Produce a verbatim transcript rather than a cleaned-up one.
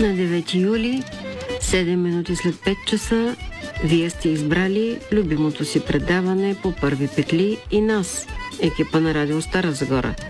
На девети юли, седем минути след пет часа, вие сте избрали любимото си предаване по първи петли и нас, екипа на Радио Стара Загора.